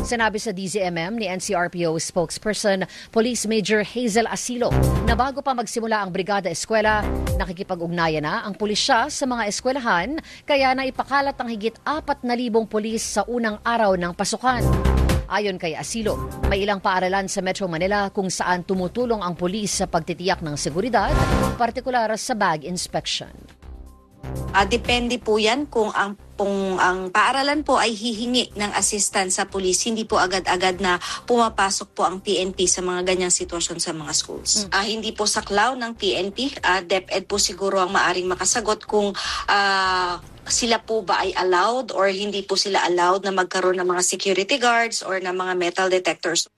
Sinabi sa DZMM ni NCRPO spokesperson Police Major Hazel Asilo na bago pa magsimula ang Brigada Eskwela, nakikipag-ugnayan na ang pulisya sa mga eskwelahan kaya naipakalat ang higit 4,000 pulis sa unang araw ng pasukan. Ayon kay Asilo, may ilang paaralan sa Metro Manila kung saan tumutulong ang pulis sa pagtitiyak ng seguridad, partikular sa bag inspection. Depende po yan kung ang paaralan po ay hihingi ng assistance sa pulis, hindi po agad-agad na pumapasok po ang PNP sa mga ganyang sitwasyon sa mga schools. Hindi po saklaw ng PNP, DepEd po siguro ang maaring makasagot kung sila po ba ay allowed or hindi po sila allowed na magkaroon ng mga security guards or ng mga metal detectors.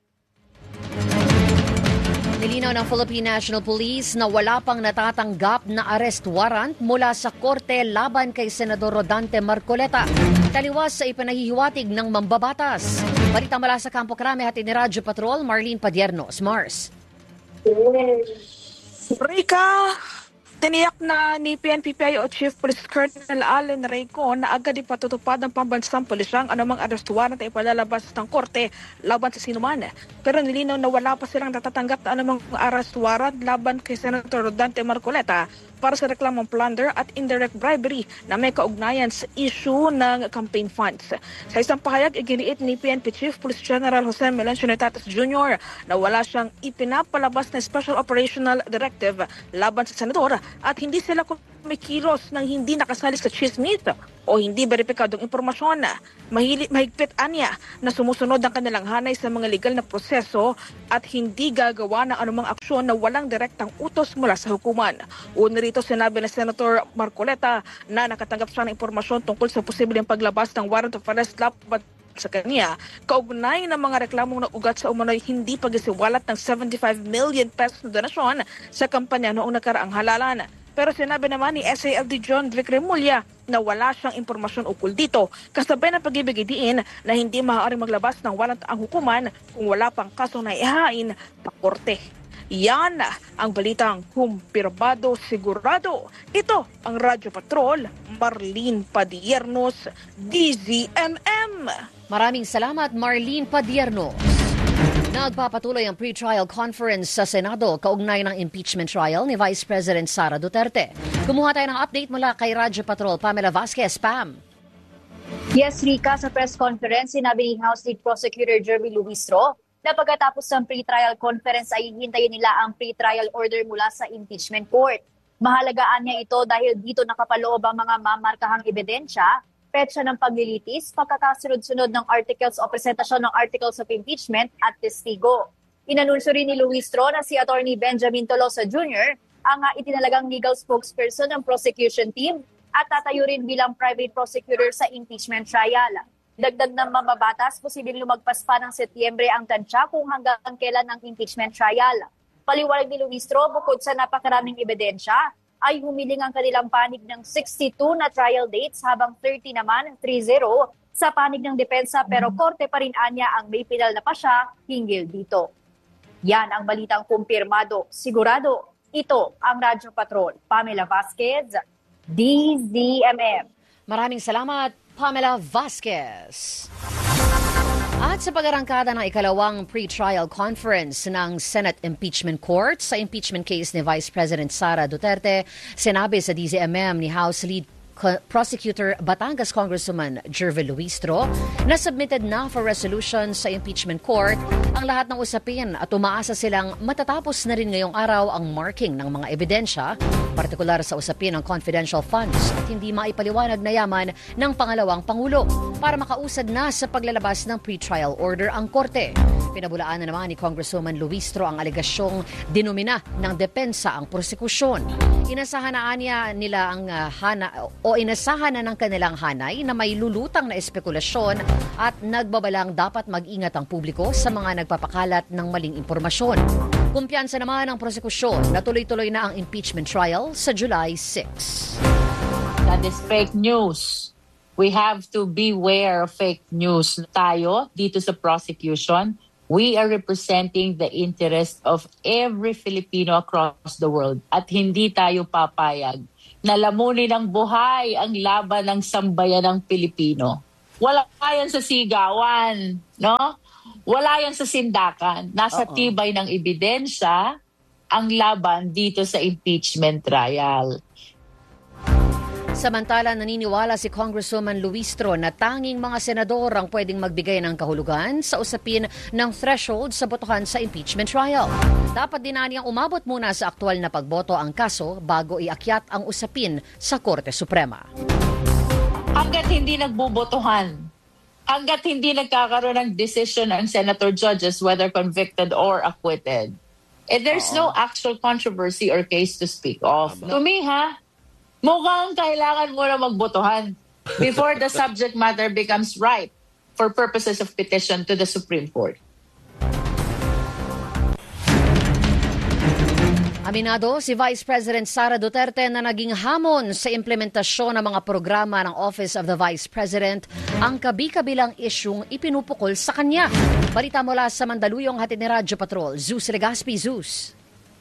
Nilinaw ng Philippine National Police na wala pang natatanggap na arrest warrant mula sa korte laban kay Senador Rodante Marcoleta. Taliwas sa ipinahihiwatig ng mambabatas. Balita mula sa Campo Crame, hatid ni Radyo Patrol, Marlene Padiernos. Mars. Rika, tiniyak na ni PNP-PIO Chief Police Colonel Allen Rayco na agad ipatutupad ng pambansang pulisyang anumang arrest warrant ay ipalalabas ng korte laban sa sinuman. Pero nilinaw na wala pa silang natatanggap na anumang arrest warrant laban kay Senator Rodante Marcoleta para sa reklamong plunder at indirect bribery na may kaugnayan sa issue ng campaign funds. Sa isang pahayag, iginiit ni PNP Chief Police General Jose Melencio Netates Jr. na wala siyang ipinapalabas na Special Operational Directive laban sa senador at hindi sila kumikilos ng hindi nakasali sa chismis o hindi beripikadong impormasyon. Mahigpit anya na sumusunod ang kanilang hanay sa mga legal na proseso at hindi gagawa ng anumang aksyon na walang direktang utos mula sa hukuman. Una rito sinabi ni Senator Marcoleta na nakatanggap siya ng impormasyon tungkol sa posibleng paglabas ng warrant of arrest laban sa kanya, kaugnay ng mga reklamong naugat sa umano'y hindi pagsiwalat ng 75 million pesos na donasyon sa kampanya noong nakaraang halalan. Pero sinabi naman ni SALD John Vic Remulla na wala siyang impormasyon ukol dito, kasabay ng pag-ibig-diin na hindi maaaring maglabas ng warrant ang hukuman kung wala pang kasong naihain pa korte. Yan ang balitang kumpirmado sigurado. Ito ang Radyo Patrol, Marlene Padiernos, DZMM. Maraming salamat, Marlene Padiernos. Nagpapatuloy ang pre-trial conference sa Senado kaugnay ng impeachment trial ni Vice President Sara Duterte. Kumuha tayo ng update mula kay Radyo Patrol, Pamela Vasquez. Pam. Yes, Rika, sa press conference, sinabi ni House Lead Prosecutor Jervy Luistro na pagkatapos ng pre-trial conference ay hintayin nila ang pre-trial order mula sa impeachment court. Mahalagaan niya ito dahil dito nakapaloob ang mga mamarkahang ebidensya, petsa ng paglilitis, pagkakasunod-sunod ng articles o presentasyon ng articles of impeachment at testigo. Inanunsyo rin ni Luistro na si Attorney Benjamin Tolosa Jr. ang itinalagang legal spokesperson ng prosecution team at tatayo rin bilang private prosecutor sa impeachment trial. Dagdag ng mambabatas, posibleng lumagpas pa ng Setyembre ang tansya kung hanggang kailan ang impeachment trial. Paliwanag ni Luistro, bukod sa napakaraming ebidensya, ay humiling ang kanilang panig ng 62 na trial dates habang 30 naman, 3-0, sa panig ng depensa pero korte pa rin anya ang may pinal na pa siya hinggil dito. Yan ang balitang kumpirmado. Sigurado, ito ang Radyo Patrol. Pamela Vasquez, DZMM. Maraming salamat, Pamela Vasquez. At sa pag-arangkada ng ikalawang pre-trial conference ng Senate Impeachment Court sa impeachment case ni Vice President Sara Duterte, sinabi sa DZMM ni House Lead Prosecutor Batangas Congresswoman Jervy Luistro na submitted na for resolution sa impeachment court ang lahat ng usapin at umaasa silang matatapos na rin ngayong araw ang marking ng mga ebidensya, partikular sa usapin ng confidential funds at hindi maipaliwanag na yaman ng pangalawang Pangulo para makausad na sa paglalabas ng pre-trial order ang korte. Pinabulaan na naman ni Congresswoman Luistro ang alegasyong dinumina ng depensa ang prosekusyon. Inasahan na nila ang inasahan na ng kanilang hanay na may lulutang na espekulasyon at nagbabalang dapat mag-ingat ang publiko sa mga nagpapakalat ng maling impormasyon. Kumpiyansa naman ang prosekusyon na tuloy-tuloy na ang impeachment trial sa July 6. That is fake news. We have to beware of fake news. Tayo, dito sa prosecution, we are representing the interest of every Filipino across the world at hindi tayo papayag na lamunin ng buhay ang laban ng sambayan ng Pilipino. Wala yan sa sigawan, no? Wala yan sa sindakan. Nasa tibay ng ebidensya ang laban dito sa impeachment trial. Samantala, naniniwala si Congresswoman Luistro na tanging mga senador ang pwedeng magbigay ng kahulugan sa usapin ng threshold sa botohan sa impeachment trial. Dapat din niyang umabot muna sa aktual na pagboto ang kaso bago iakyat ang usapin sa Korte Suprema. Hanggat hindi nagbubotohan, hanggat hindi nagkakaroon ng decision ang senator judges whether convicted or acquitted, there's no actual controversy or case to speak of. To me, mukhang kailangan mo na magbotohan before the subject matter becomes ripe for purposes of petition to the Supreme Court. Aminado si Vice President Sara Duterte na naging hamon sa implementasyon ng mga programa ng Office of the Vice President ang kabi-kabilang isyung ipinupukol sa kanya. Balita mula sa Mandaluyong, hatid ni Radyo Patrol, Zeus Legaspi. Zeus.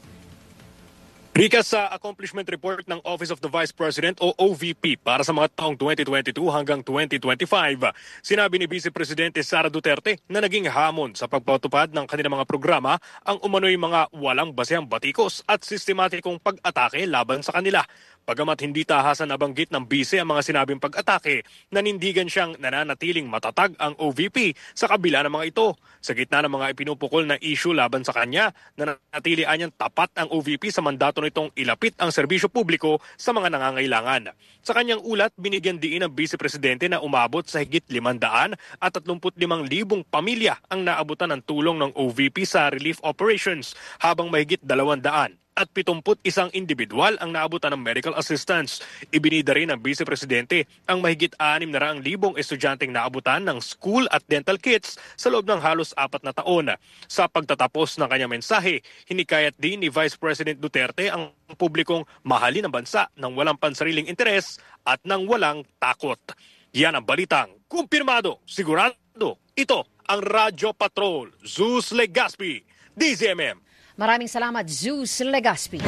Rika, sa Accomplishment Report ng Office of the Vice President o OVP para sa mga taong 2022 hanggang 2025, sinabi ni Vice Presidente Sara Duterte na naging hamon sa pagpatupad ng kanilang mga programa ang umano'y mga walang basehang batikos at sistematikong pag-atake laban sa kanila. Bagamat hindi tahasan nabanggit ng bise ang mga sinabing pag-atake, nanindigan siyang nananatiling matatag ang OVP sa kabila ng mga ito. Sa gitna ng mga ipinupukol na issue laban sa kanya, nanatili anyang tapat ang OVP sa mandato nitong ilapit ang serbisyo publiko sa mga nangangailangan. Sa kanyang ulat, binigyan diin ng Vice Presidente na umabot sa higit 500 at 35,000 pamilya ang naabutan ng tulong ng OVP sa relief operations, habang mahigit 200 at 71 individual ang naabutan ng medical assistance. Ibinida rin ng Vice Presidente ang mahigit 600,000 estudyanteng naabutan ng school at dental kits sa loob ng halos 4 na taon. Sa pagtatapos ng kanyang mensahe, hinikayat din ni Vice President Duterte ang publikong mahalin ang bansa ng walang pansariling interes at ng walang takot. Yan ang balitang kumpirmado, sigurado. Ito ang Radyo Patrol, Zeus Legaspi, DZMM. Maraming salamat, Zeus Legaspi.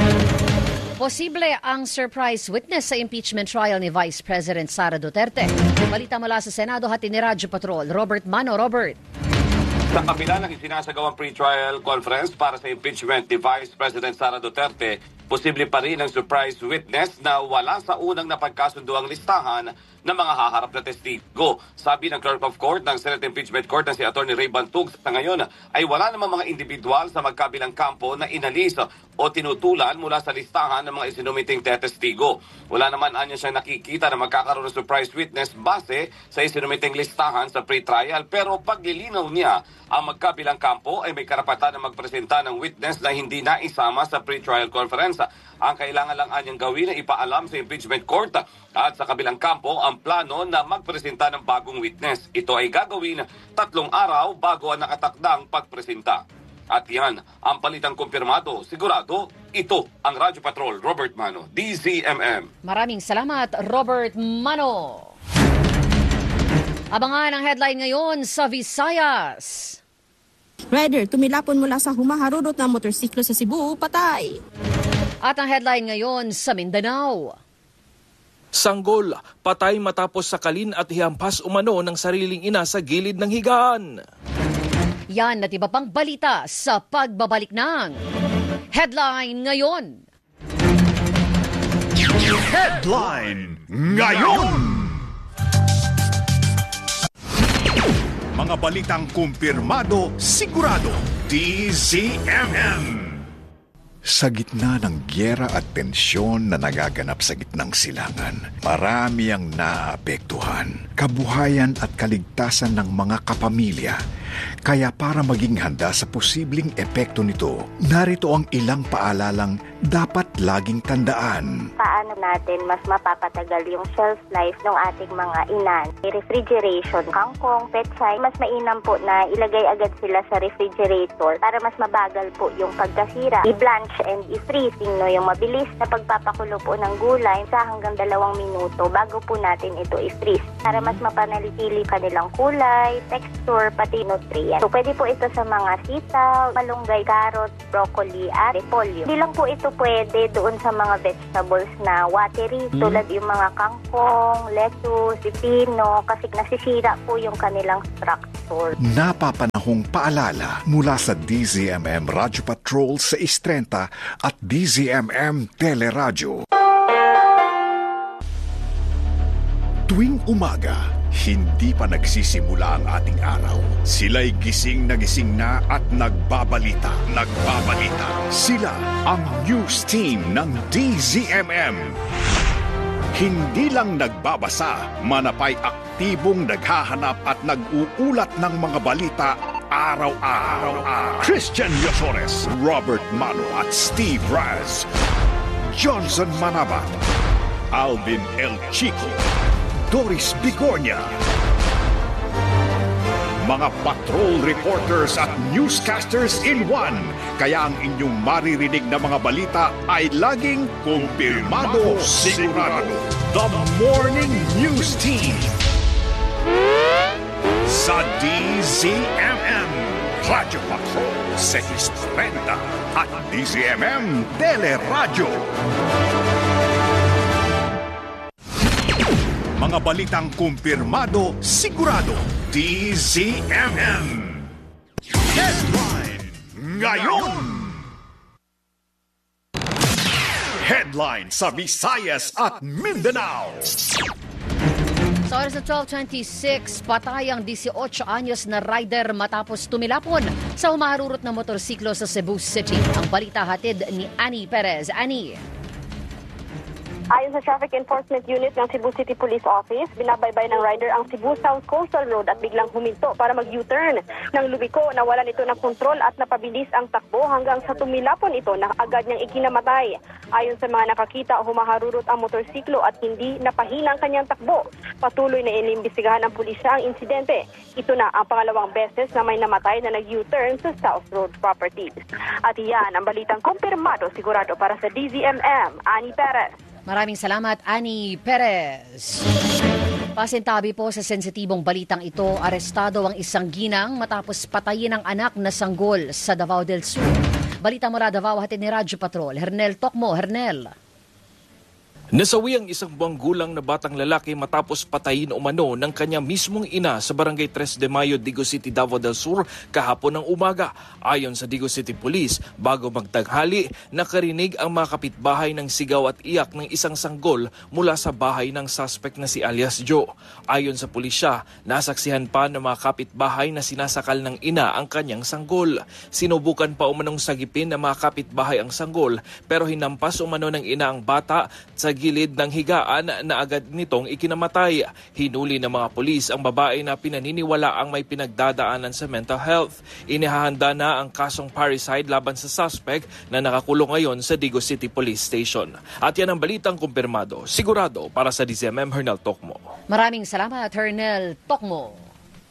Posible ang surprise witness sa impeachment trial ni Vice President Sara Duterte. Balita mula sa Senado, hatid ni Radyo Patrol, Robert Mano. Robert. Sa kabila ng isinasagawang pre-trial conference para sa impeachment ni Vice President Sara Duterte, posible pa rin ang surprise witness na wala sa unang napagkasunduang listahan ng mga haharap na testigo. Sabi ng Clerk of Court ng Senate Impeachment Court na si Atty. Ray Bantug, sa ngayon ay wala namang mga individual sa magkabilang kampo na inalis o tinutulan mula sa listahan ng mga isinumiting testigo. Wala naman anya siyang nakikita na magkakaroon ng surprise witness base sa isinumiting listahan sa pre-trial, pero paglilinaw niya ang magkabilang kampo ay may karapatan na magpresenta ng witness na hindi na isama sa pre-trial conference. Ang kailangan lang anyang gawin ay ipaalam sa impeachment court at sa kabilang kampo ang plano na magpresenta ng bagong witness. Ito ay gagawin 3 araw bago ang nakatakdang pagpresenta. At yan ang palitang kumpirmado. Sigurado, ito ang Radyo Patrol, Robert Mano, DZMM. Maraming salamat, Robert Mano. Abangan ang headline ngayon sa Visayas. Rider, tumilapon mula sa humaharurot na motorsiklo sa Cebu, patay. At ang headline ngayon sa Mindanao. Sanggol, patay matapos sakalin at hihampas umano ng sariling ina sa gilid ng higaan. Yan at iba pang balita sa pagbabalik ng Headline Ngayon. Headline Ngayon! Mga balitang kumpirmado, sigurado, DZMM. Sa gitna ng gyera at tensyon na nagaganap sa gitnang silangan, marami ang naapektuhan, kabuhayan at kaligtasan ng mga kapamilya. Kaya para maging handa sa posibleng epekto nito, narito ang ilang paalalang dapat laging tandaan. Paano natin mas mapapatagal yung shelf life ng ating mga inan? Refrigeration, kangkong, petsay, mas mainam po na ilagay agad sila sa refrigerator para mas mabagal po yung pagkasira. I-blanch and i-freezing, no, yung mabilis na pagpapakulo po ng gulay sa hanggang 2 minuto bago po natin ito i-freeze. para mas mapanatili kanilang kulay, texture, pati nutrient. So, pwede po ito sa mga sitaw, malunggay, carrot, broccoli, at repolyo. Hindi lang po ito pwede doon sa mga vegetables na watery, tulad yung mga kangkong, lettuce, pipino, kasi nasisira po yung kanilang structure. Napapanahong paalala mula sa DZMM Radyo Patrol sa Istrenta at DZMM Teleradyo. Tuwing umaga, hindi pa nagsisimula ang ating araw. Sila'y gising na at nagbabalita. Sila ang news team ng DZMM. Hindi lang nagbabasa, manapay aktibong naghahanap at nag-uulat ng mga balita araw-araw. Christian Yosores, Robert Mano at Steve Raz, Johnson Manabat, Alvin El Chico, Doris Bigornia. Mga patrol reporters at newscasters in one. Kaya ang inyong maririnig na mga balita ay laging kumpirmado, sigurado. The Morning News Team sa DZMM Radyo Patrol sa Istrenta at DZMM Teleradyo. Mga balitang kumpirmado, sigurado. DZMM Headline ngayon. Headline sa Visayas at Mindanao. Sa oras na 12:26, patay ang 18 anyos na rider matapos tumilapon sa humaharurot na motorsiklo sa Cebu City. Ang balita hatid ni Annie Perez. Annie. Ayon sa Traffic Enforcement Unit ng Cebu City Police Office, binabaybay ng rider ang Cebu South Coastal Road at biglang huminto para mag-U-turn. Nang lumiko, nawalan ito ng kontrol at napabilis ang takbo hanggang sa tumilapon ito na agad niyang ikinamatay. Ayon sa mga nakakita, humaharurot ang motorsiklo at hindi napahina ang kanyang takbo. Patuloy na inimbestigahan ng pulisya ang insidente. Ito na ang pangalawang beses na may namatay na nag-U-turn sa South Road properties. At iyan ang balitang kumpirmado sigurado para sa DZMM. Annie Perez. Maraming salamat, Annie Perez. Pasintabi po sa sensitibong balitang ito, arestado ang isang ginang matapos patayin ang anak na sanggol sa Davao del Sur. Balita mula Davao, hatid ni Radyo Patrol. Hernel Tokmo. Hernel. Nasawi ang isang buwang gulang na batang lalaki matapos patayin umano ng kanya mismong ina sa Barangay 3 de Mayo, Digos City, Davao del Sur kahapon ng umaga. Ayon sa Digos City Police, bago magtaghali, nakarinig ang mga kapitbahay ng sigaw at iyak ng isang sanggol mula sa bahay ng suspect na si alias Joe. Ayon sa pulisya, nasaksihan pa ng mga kapitbahay na sinasakal ng ina ang kanyang sanggol. Sinubukan pa umanong sagipin ng mga kapitbahay ang sanggol pero hinampas umano ng ina ang bata sa gilid ng higaan na agad nitong ikinamatay. Hinuli ng mga pulis ang babae na pinaniniwala ang may pinagdadaanan sa mental health. Inihahanda na ang kasong parricide laban sa suspect na nakakulong ngayon sa Digos City Police Station. At yan ang balitang kumpirmado, sigurado para sa DZMM, Hernel Tokmo. Maraming salamat, Hernel Tokmo.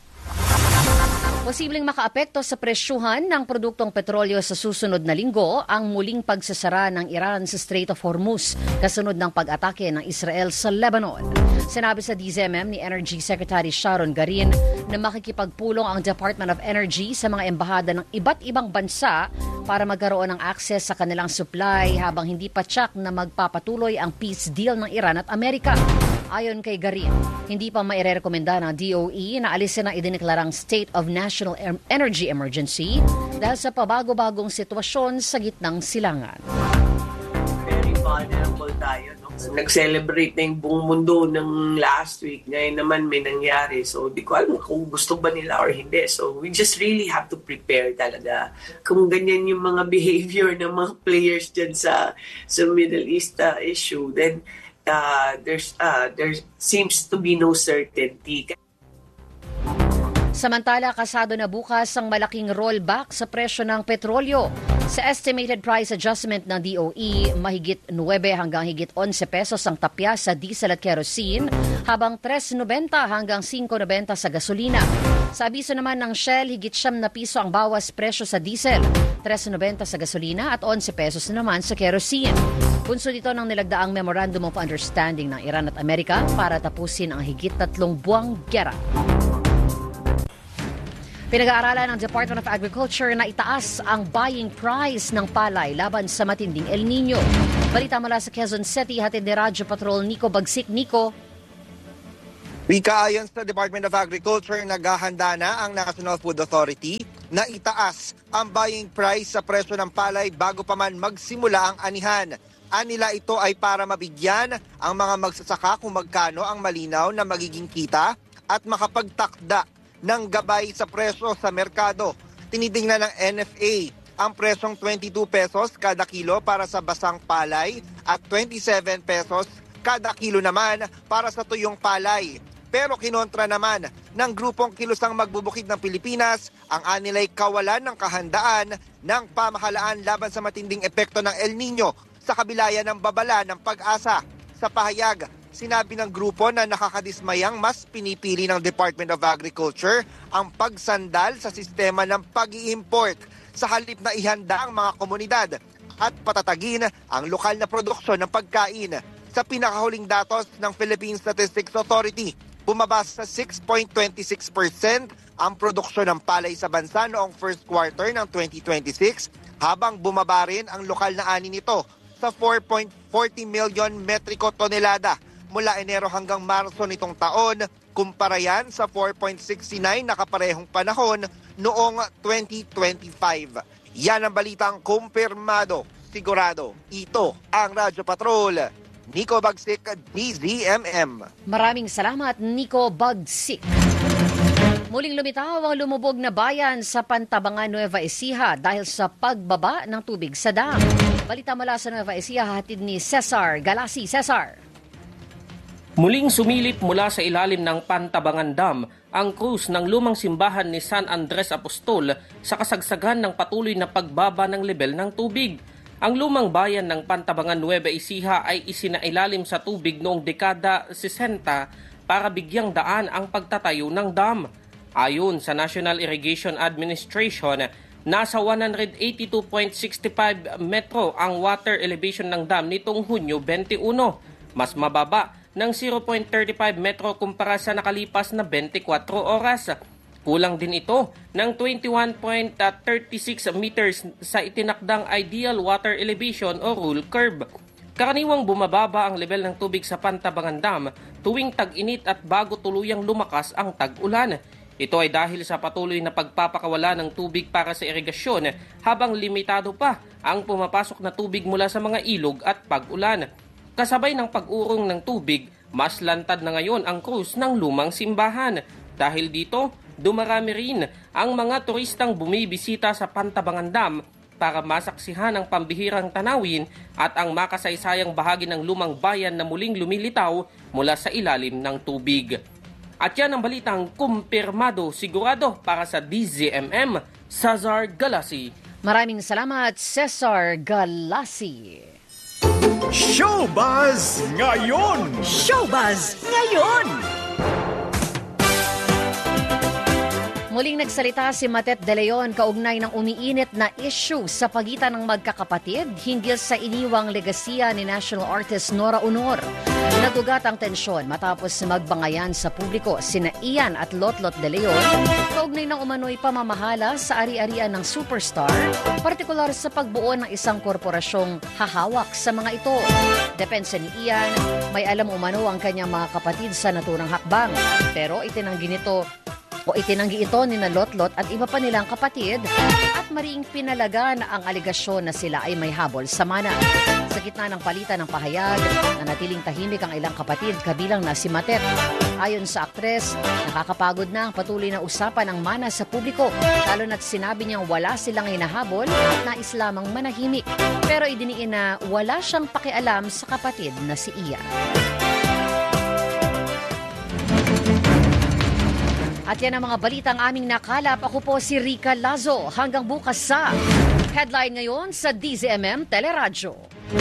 Posibleng makaapekto sa presyuhan ng produktong petrolyo sa susunod na linggo ang muling pagsasara ng Iran sa Strait of Hormuz kasunod ng pag-atake ng Israel sa Lebanon. Sinabi sa DZMM ni Energy Secretary Sharon Garin na makikipagpulong ang Department of Energy sa mga embahada ng iba't ibang bansa para magkaroon ng access sa kanilang supply habang hindi pa tiyak na magpapatuloy ang peace deal ng Iran at Amerika. Ayon kay Garin, hindi pa mairerekomenda ng DOE na alisin ang idineklarang State of National Energy Emergency dahil sa pabago-bagong sitwasyon sa gitnang silangan. Very vulnerable tayo. No? Nag-celebrate na yung buong mundo ng last week. Ngayon naman may nangyari. So, di ko alam kung gusto ba nila or hindi. So, we just really have to prepare talaga. Kung ganyan yung mga behavior ng mga players dyan sa Middle East issue, then there seems to be no certainty. Samantala, kasado na bukas ang malaking rollback sa presyo ng petrolyo. Sa estimated price adjustment ng DOE, mahigit 9 hanggang higit 11 pesos ang tapya sa diesel at kerosene, habang 3.90 hanggang 5.90 sa gasolina. Sa abiso naman ng Shell, higit 9 na piso ang bawas presyo sa diesel, 3.90 sa gasolina at 11 pesos naman sa kerosene. Punso dito ng nilagdaang Memorandum of Understanding ng Iran at Amerika para tapusin ang higit 3 buwang giyera. Pinag-aaralan ng Department of Agriculture na itaas ang buying price ng palay laban sa matinding El Nino. Balita mula sa Quezon City, hatid ni Radyo Patrol Nico Bagsik. Nico. Rika, ayon sa Department of Agriculture, naghahanda na ang National Food Authority na itaas ang buying price sa presyo ng palay bago pa man magsimula ang anihan. Anila ito ay para mabigyan ang mga magsasaka kung magkano ang malinaw na magiging kita at makapagtakda ng gabay sa presyo sa merkado. Tinitingnan ng NFA ang presyong 22 pesos kada kilo para sa basang palay at 27 pesos kada kilo naman para sa tuyong palay. Pero kinontra naman ng grupong Kilusang Magbubukid ng Pilipinas ang anilay kawalan ng kahandaan ng pamahalaan laban sa matinding epekto ng El Nino sa kabilayan ng babala ng pag-asa. Sa pahayag, sinabi ng grupo na nakakadismayang mas pinipili ng Department of Agriculture ang pagsandal sa sistema ng pag-i-import sa halip na ihanda ang mga komunidad at patatagin ang lokal na produksyon ng pagkain. Sa pinakahuling datos ng Philippine Statistics Authority, bumaba sa 6.26% ang produksyon ng palay sa bansa noong first quarter ng 2026, habang bumaba rin ang lokal na ani nito sa 4.40 million metriko tonelada mula Enero hanggang Marso nitong taon, kumpara yan sa 4.69 na kaparehong panahon noong 2025. Yan ang balitang kumpirmado, sigurado. Ito ang Radyo Patrol. Nico Bagsik, DZMM. Maraming salamat, Nico Bagsik. Muling lumitaw ang lumubog na bayan sa Pantabangan, Nueva Ecija dahil sa pagbaba ng tubig sa dam. Balita mula sa Nueva Ecija, hatid ni Cesar Galasi. Cesar. Muling sumilip mula sa ilalim ng Pantabangan Dam ang krus ng lumang simbahan ni San Andres Apostol sa kasagsagan ng patuloy na pagbaba ng level ng tubig. Ang lumang bayan ng Pantabangan, Nueva Ecija ay isinailalim sa tubig noong dekada 60 para bigyang daan ang pagtatayo ng dam. Ayon sa National Irrigation Administration, nasa 182.65 metro ang water elevation ng dam nitong Hunyo 21, mas mababa ng 0.35 metro kumpara sa nakalipas na 24 oras. Kulang din ito ng 21.36 meters sa itinakdang ideal water elevation o rule curve. Karaniwang bumababa ang level ng tubig sa Pantabangan Dam tuwing tag-init at bago tuluyang lumakas ang tag-ulan. Ito ay dahil sa patuloy na pagpapakawala ng tubig para sa irigasyon habang limitado pa ang pumapasok na tubig mula sa mga ilog at pag-ulan. Kasabay ng pag-urong ng tubig, mas lantad na ngayon ang krus ng lumang simbahan. Dahil dito, dumarami rin ang mga turistang bumibisita sa Pantabangan Dam para masaksihan ang pambihirang tanawin at ang makasaysayang bahagi ng lumang bayan na muling lumilitaw mula sa ilalim ng tubig. At yan ang balitang kumpirmado, sigurado para sa DZMM, Cesar Galasi. Maraming salamat, Cesar Galasi. Showbuzz ngayon! Showbuzz ngayon! Muling nagsalita si Matet De Leon kaugnay ng umiinit na issue sa pagitan ng magkakapatid hinggil sa iniwang legasiya ni national artist Nora Honor. Nagugat ang tensyon matapos magbangayan sa publiko sina Ian at Lotlot De Leon kaugnay ng umano'y pamamahala sa ari-arian ng superstar, partikular sa pagbuo ng isang korporasyong hahawak sa mga ito. Depensa ni Ian, may alam umano ang kanyang mga kapatid sa naturang hakbang, pero itinanggi ito ni Lotlot at iba pa nilang kapatid at maring pinalaga na ang aligasyon na sila ay may habol sa mana. Sa gitna ng palitan ng pahayag, nanatiling tahimik ang ilang kapatid kabilang na si Matet. Ayon sa aktres, nakakapagod na ang patuloy na usapan ng mana sa publiko, lalo na't sinabi niyang wala silang hinahabol at nais lamang manahimik. Pero idiniin na wala siyang pakialam sa kapatid na si Ian. At yan ang mga balitang aming nakalap. Ako po si Rica Lazo. Hanggang bukas sa Headline ngayon sa DZMM Teleradyo.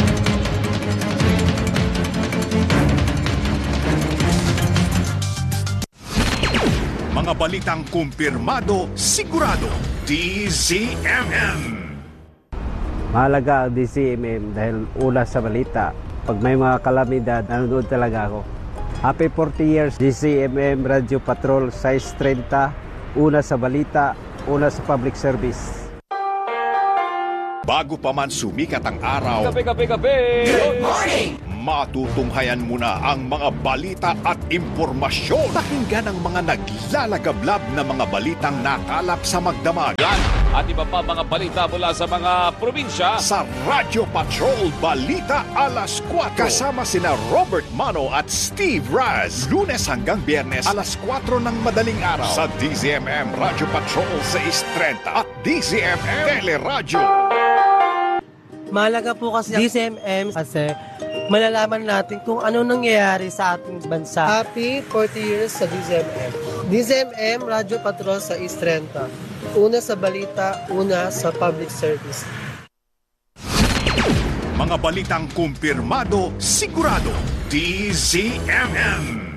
Mga balitang kumpirmado, sigurado. DZMM. Mahalaga ang DCMM dahil una sa balita. Pag may mga kalamidad, nanonood talaga ako. Happy 40 years DCMM Radio Patrol, size 30, una sa balita, una sa public service. Bago pa man sumikat ang araw, Kape! Good morning! Matutunghayan muna ang mga balita at impormasyon. Pakinggan ang mga naglalagablab na mga balitang nakalap sa magdamag. Yan at iba pa mga balita mula sa mga probinsya. Sa Radio Patrol Balita Alas 4. Kasama sina Robert Mano at Steve Raz. Lunes hanggang Biyernes, alas 4 ng madaling araw. Sa DZMM Radio Patrol 630 at DZMM Teleradyo. Mahalaga po kasi DZMM kasi malalaman natin kung ano nangyayari sa ating bansa. Happy 40 years sa DZMM. DZMM Radio Patrol sa 630. Una sa balita, una sa public service. Mga balitang kumpirmado, sigurado. DZMM.